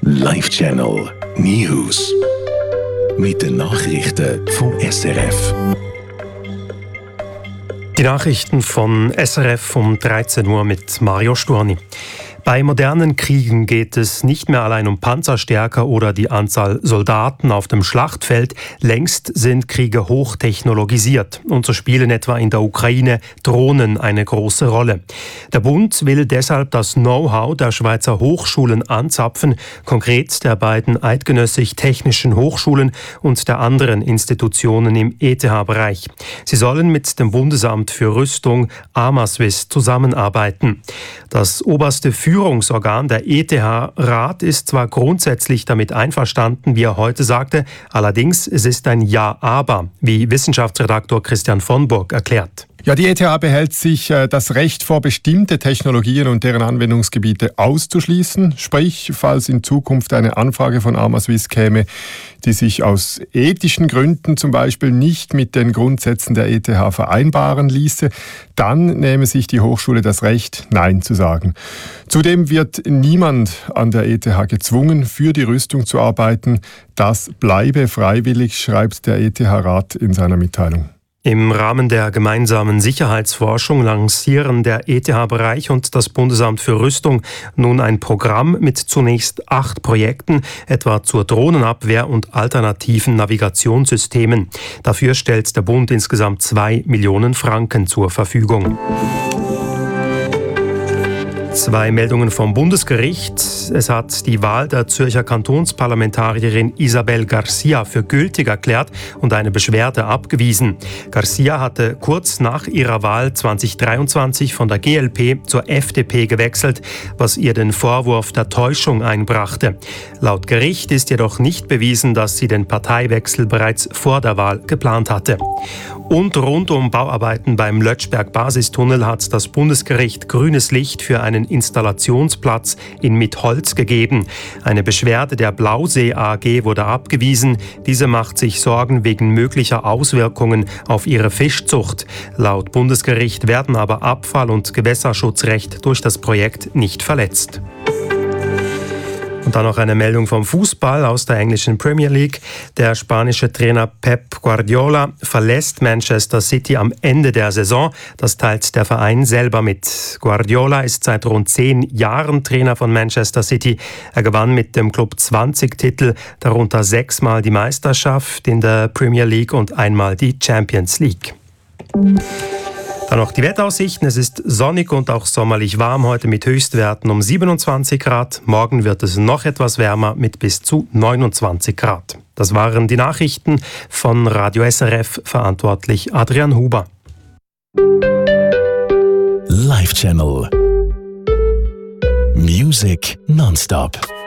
Live Channel News. Mit den Nachrichten vom SRF. Die Nachrichten von SRF um 13 Uhr mit Mario Sturni. Bei modernen Kriegen geht es nicht mehr allein um Panzerstärke oder die Anzahl Soldaten auf dem Schlachtfeld. Längst sind Kriege hochtechnologisiert. Und so spielen etwa in der Ukraine Drohnen eine große Rolle. Der Bund will deshalb das Know-how der Schweizer Hochschulen anzapfen, konkret der beiden eidgenössisch-technischen Hochschulen und der anderen Institutionen im ETH-Bereich. Sie sollen mit dem Bundesamt für Rüstung Armaswiss zusammenarbeiten. Das oberste Führungsorgan der ETH-Rat ist zwar grundsätzlich damit einverstanden, wie er heute sagte, allerdings es ist ein Ja-Aber, wie Wissenschaftsredaktor Christian von Burg erklärt. Ja, die ETH behält sich das Recht vor, bestimmte Technologien und deren Anwendungsgebiete auszuschließen. Sprich, falls in Zukunft eine Anfrage von Armaswiss käme, die sich aus ethischen Gründen zum Beispiel nicht mit den Grundsätzen der ETH vereinbaren ließe, dann nehme sich die Hochschule das Recht, Nein zu sagen. Zudem wird niemand an der ETH gezwungen, für die Rüstung zu arbeiten. Das bleibe freiwillig, schreibt der ETH-Rat in seiner Mitteilung. Im Rahmen der gemeinsamen Sicherheitsforschung lancieren der ETH-Bereich und das Bundesamt für Rüstung nun ein Programm mit zunächst 8 Projekten, etwa zur Drohnenabwehr und alternativen Navigationssystemen. Dafür stellt der Bund insgesamt 2 Millionen Franken zur Verfügung. 2 Meldungen vom Bundesgericht. Es hat die Wahl der Zürcher Kantonsparlamentarierin Isabel Garcia für gültig erklärt und eine Beschwerde abgewiesen. Garcia hatte kurz nach ihrer Wahl 2023 von der GLP zur FDP gewechselt, was ihr den Vorwurf der Täuschung einbrachte. Laut Gericht ist jedoch nicht bewiesen, dass sie den Parteiwechsel bereits vor der Wahl geplant hatte. Und rund um Bauarbeiten beim Lötschberg-Basistunnel hat das Bundesgericht grünes Licht für einen Installationsplatz in Mitholz gegeben. Eine Beschwerde der Blausee AG wurde abgewiesen. Diese macht sich Sorgen wegen möglicher Auswirkungen auf ihre Fischzucht. Laut Bundesgericht werden aber Abfall- und Gewässerschutzrecht durch das Projekt nicht verletzt. Und dann noch eine Meldung vom Fußball aus der englischen Premier League. Der spanische Trainer Pep Guardiola verlässt Manchester City am Ende der Saison. Das teilt der Verein selber mit. Guardiola ist seit rund 10 Jahren Trainer von Manchester City. Er gewann mit dem Club 20 Titel, darunter 6-mal die Meisterschaft in der Premier League und einmal die Champions League. Dann noch die Wetteraussichten. Es ist sonnig und auch sommerlich warm heute mit Höchstwerten um 27 Grad. Morgen wird es noch etwas wärmer mit bis zu 29 Grad. Das waren die Nachrichten von Radio SRF, verantwortlich Adrian Huber. Live Channel Music nonstop.